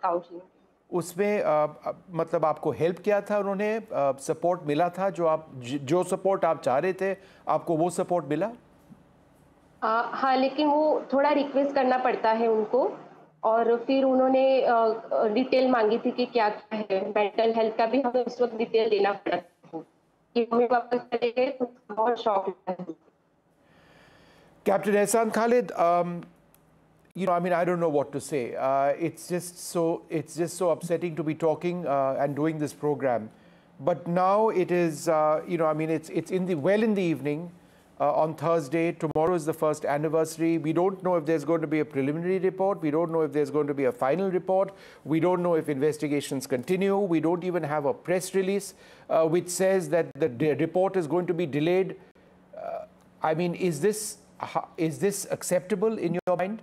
Counselling. उसमें मतलब आपको हेल्प किया था उन्होंने, सपोर्ट मिला था? जो सपोर्ट आप चाह रहे थे, आपको वो सपोर्ट मिला? हाँ, लेकिन वो थोड़ा रिक्वेस्ट करना पड़ता है उनको, और फिर उन्होंने डिटेल मांगी थी कि क्या-क्या है। मेंटल हेल्थ का भी हमें उस वक़्त डिटेल देना पड़ा था कि मम्मी वापस चले गए तो बहुत शॉक लगा। Captain Ehsan Khalid, I mean, I don't know what to say. It's just so upsetting to be talking and doing this program. But now it is, I mean, it's in the evening on Thursday. Tomorrow is the first anniversary. We don't know if there's going to be a preliminary report. We don't know if there's going to be a final report. We don't know if investigations continue. We don't even have a press release which says that the report is going to be delayed. I mean, is this acceptable in your mind?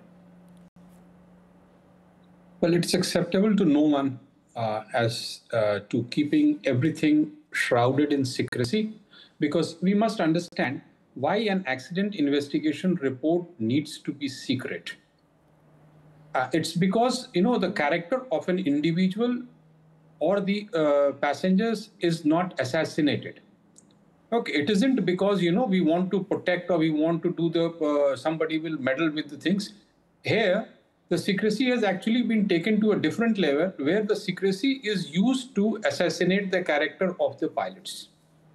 Well, it's acceptable to no one as to keeping everything shrouded in secrecy, because we must understand why an accident investigation report needs to be secret. It's because, the character of an individual or the passengers is not assassinated. Okay, it isn't because, we want to protect or we want to do somebody will meddle with the things. Here, the secrecy has actually been taken to a different level where the secrecy is used to assassinate the character of the pilots.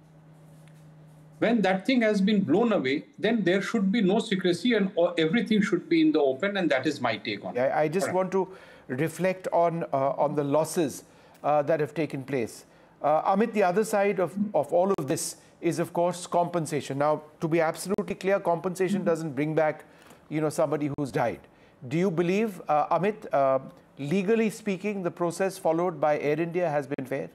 When that thing has been blown away, then there should be no secrecy and everything should be in the open, and that is my take on it. I just want to reflect on the losses that have taken place. Amit, the other side of all of this is, of course, compensation. Now, to be absolutely clear, compensation doesn't bring back, somebody who's died. Do you believe, Amit, legally speaking, the process followed by Air India has been fair?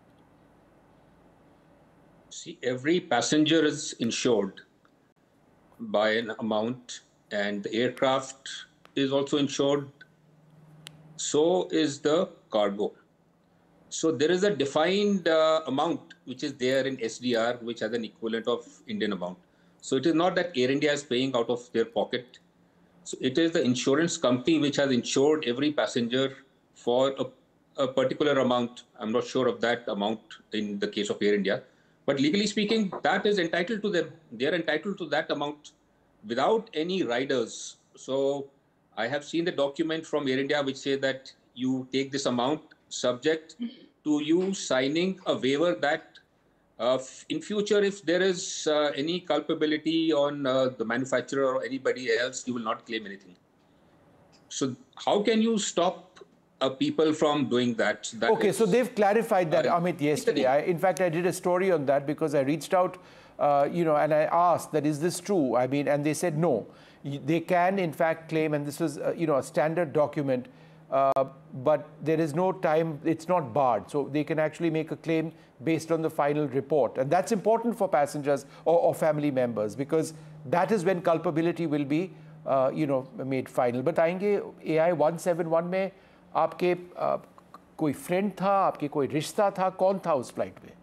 See, every passenger is insured by an amount, and the aircraft is also insured. So is the cargo. So there is a defined amount which is there in SDR, which has an equivalent of Indian amount. So it is not that Air India is paying out of their pocket. So it is the insurance company which has insured every passenger for a particular amount. I'm not sure of that amount in the case of Air India. But legally speaking, that is entitled to them. They are entitled to that amount without any riders. So I have seen the document from Air India which say that you take this amount subject to you signing a waiver that in future, if there is any culpability on the manufacturer or anybody else, you will not claim anything. So how can you stop people from doing that? Okay, so they've clarified that, Amit, yesterday. In fact, I did a story on that because I reached out, and I asked that, is this true? I mean, and they said no. They can, in fact, claim, and this was, a standard document, but there is no time, it's not barred. So they can actually make a claim based on the final report. And that's important for passengers or family members, because that is when culpability will be, made final. बताएंगे AI 171 में आपके कोई friend था, आपके कोई रिश्ता था, कौन था उस फ्लाइट में?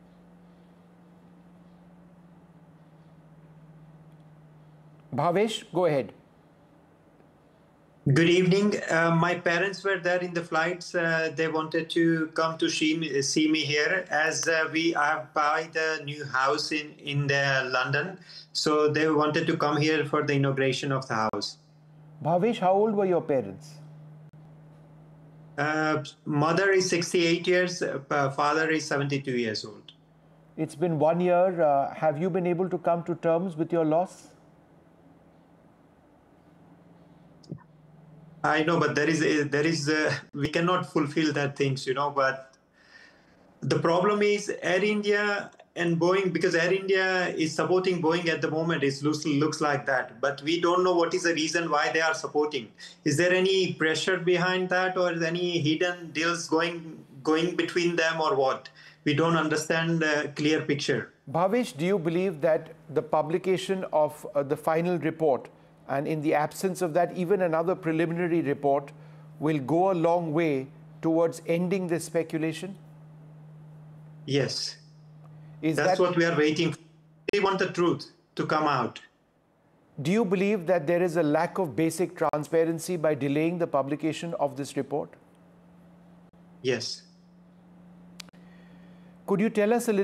Bhavesh, go ahead. Good evening. My parents were there in the flights. They wanted to come to see me here, as we have bought a new house in London. So they wanted to come here for the inauguration of the house. Bhavesh, how old were your parents? Mother is 68 years, father is 72 years old. It's been 1 year. Have you been able to come to terms with your loss? I know, but there is we cannot fulfill that things, but the problem is Air India and Boeing, because Air India is supporting Boeing at the moment. It looks like that, but we don't know what is the reason why they are supporting. Is there any pressure behind that, or is any hidden deals going between them, or what? We don't understand the clear picture. Bhavesh, do you believe that the publication of the final report, and in the absence of that, even another preliminary report, will go a long way towards ending this speculation? Yes. That's what we are waiting for. We want the truth to come out. Do you believe that there is a lack of basic transparency by delaying the publication of this report? Yes. Could you tell us a little